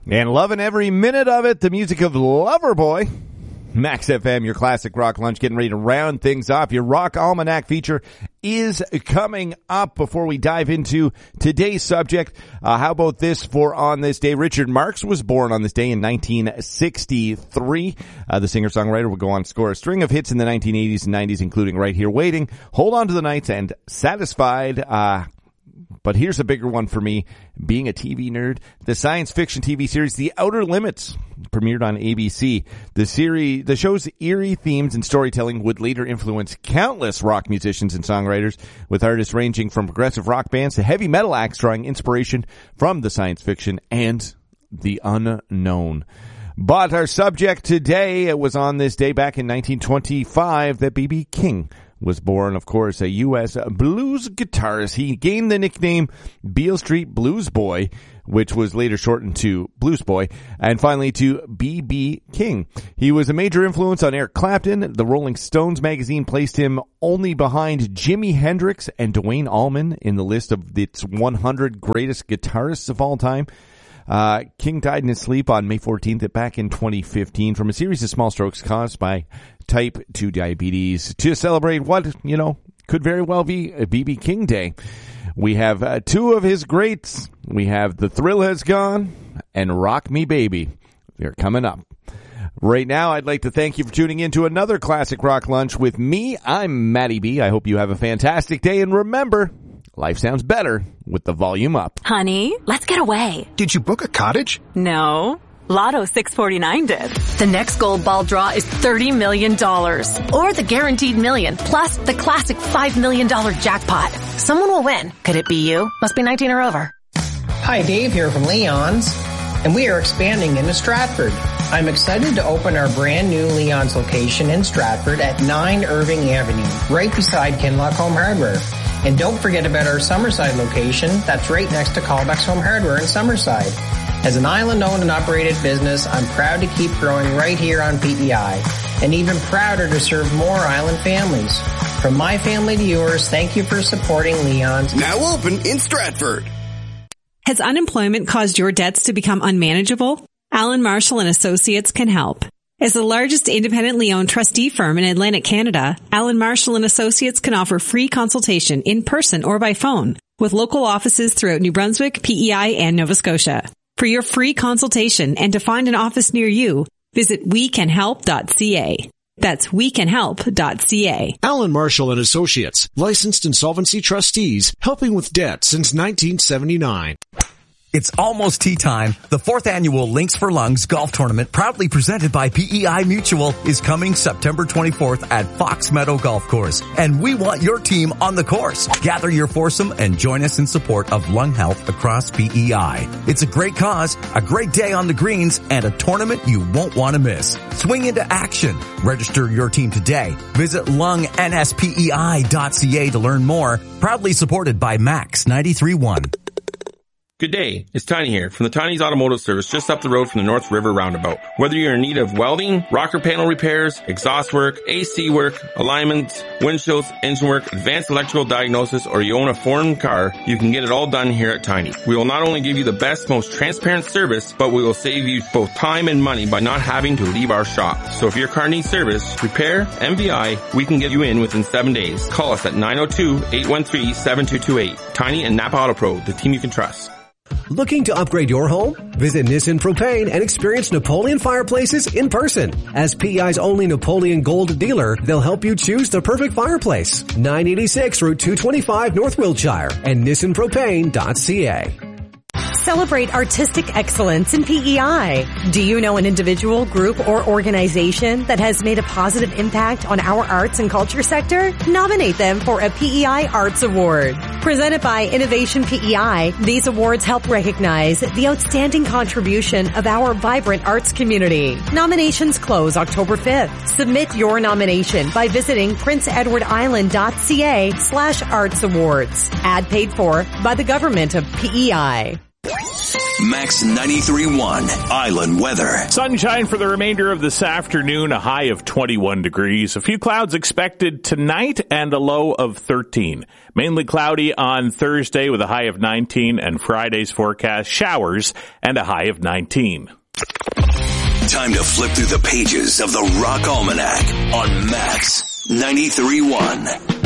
And loving every minute of it, the music of Loverboy. Max FM, your classic rock lunch, getting ready to round things off. Your Rock Almanac feature is coming up. Before we dive into today's subject, how about this for on this day? Richard Marx was born on this day in 1963. The singer-songwriter would go on to score a string of hits in the 1980s and 90s, including Right Here Waiting, Hold On to the Nights, and Satisfied. But here's a bigger one for me, being a TV nerd. The science fiction TV series The Outer Limits premiered on ABC. The show's eerie themes and storytelling would later influence countless rock musicians and songwriters, with artists ranging from progressive rock bands to heavy metal acts drawing inspiration from the science fiction and the unknown. But our subject today, it was on this day back in 1925 that B.B. King was born, of course, a U.S. blues guitarist. He gained the nickname Beale Street Blues Boy, which was later shortened to Blues Boy, and finally to B.B. King. He was a major influence on Eric Clapton. The Rolling Stones magazine placed him only behind Jimi Hendrix and Duane Allman in the list of its 100 greatest guitarists of all time. King died in his sleep on May 14th back in 2015 from a series of small strokes caused by type 2 diabetes. To celebrate what, could very well be a B.B. King Day, we have two of his greats. We have The Thrill Has Gone and Rock Me Baby. They're coming up. Right now, I'd like to thank you for tuning in to another Classic Rock Lunch with me. I'm Matty B. I hope you have a fantastic day, and remember, life sounds better with the volume up. Honey, let's get away. Did you book a cottage? No. Lotto 649 did. The next gold ball draw is $30 million. Or the guaranteed million, plus the classic $5 million jackpot. Someone will win. Could it be you? Must be 19 or over. Hi, Dave here from Leon's, and we are expanding into Stratford. I'm excited to open our brand new Leon's location in Stratford at 9 Irving Avenue, right beside Kinlock Home Hardware. And don't forget about our Summerside location that's right next to Callbacks Home Hardware in Summerside. As an island-owned and operated business, I'm proud to keep growing right here on PEI, and even prouder to serve more island families. From my family to yours, thank you for supporting Leon's. Now open in Stratford. Has unemployment caused your debts to become unmanageable? Alan Marshall & Associates can help. As the largest independently owned trustee firm in Atlantic Canada, Alan Marshall & Associates can offer free consultation in person or by phone with local offices throughout New Brunswick, PEI, and Nova Scotia. For your free consultation and to find an office near you, visit wecanhelp.ca. That's wecanhelp.ca. Alan Marshall & Associates, licensed insolvency trustees, helping with debt since 1979. It's almost tea time. The 4th annual Links for Lungs golf tournament, proudly presented by PEI Mutual, is coming September 24th at Fox Meadow Golf Course. And we want your team on the course. Gather your foursome and join us in support of lung health across PEI. It's a great cause, a great day on the greens, and a tournament you won't want to miss. Swing into action. Register your team today. Visit lungnspei.ca to learn more. Proudly supported by Max 93.1. Good day, it's Tiny here from the Tiny's Automotive Service just up the road from the North River Roundabout. Whether you're in need of welding, rocker panel repairs, exhaust work, AC work, alignments, windshields, engine work, advanced electrical diagnosis, or you own a foreign car, you can get it all done here at Tiny. We will not only give you the best, most transparent service, but we will save you both time and money by not having to leave our shop. So if your car needs service, repair, MVI, we can get you in within 7 days. Call us at 902-813-7228. Tiny and Napa Auto Pro, the team you can trust. Looking to upgrade your home? Visit Nissan Propane and experience Napoleon fireplaces in person. As PEI's only Napoleon Gold dealer, they'll help you choose the perfect fireplace. 986 Route 225 North Wiltshire and nissanpropane.ca. Celebrate artistic excellence in PEI. Do you know an individual, group, or organization that has made a positive impact on our arts and culture sector? Nominate them for a PEI Arts Award. Presented by Innovation PEI, these awards help recognize the outstanding contribution of our vibrant arts community. Nominations close October 5th. Submit your nomination by visiting princeedwardisland.ca/arts awards. Ad paid for by the government of PEI. Max 93.1 Island Weather. Sunshine for the remainder of this afternoon, a high of 21 degrees. A few clouds expected tonight and a low of 13. Mainly cloudy on Thursday with a high of 19, and Friday's forecast showers and a high of 19. Time to flip through the pages of the Rock Almanac on Max 93.1.